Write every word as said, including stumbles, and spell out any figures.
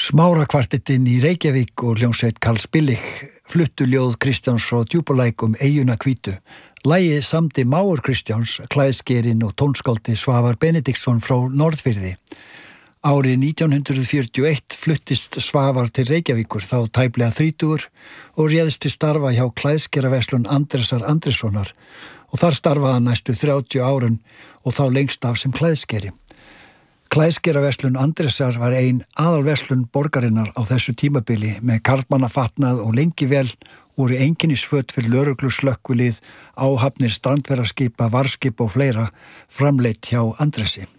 Smárakvartettinn í Reykjavík og hljómsveit Karls Billig fluttu ljóð Kristjáns frá Djúpalæk um eyjuna hvítu. Lagið samdi mágur Kristjáns, klæðskerinn og tónskáldið Svavar Benediktsson frá Norðfirði. Árið nítján hundruð fjörutíu og eitt fluttist Svavar til Reykjavíkur, þá tæplega þrítugur, og réðist til starfa hjá klæðskeraverslun Andrésar Andréssonar og þar starfaði hann næstu þrjátíu árun og þá lengst af sem klæðskeri. Klæðskeraverslun Andrésar var ein aðalverslun borgarinnar á þessu tímabili með karlmannafatnað og lengi vel voru einkennisföt fyrir lögreglu slökkvilið, áhafnir strandferðaskipa, varðskipa og fleira framleitt hjá Andrési.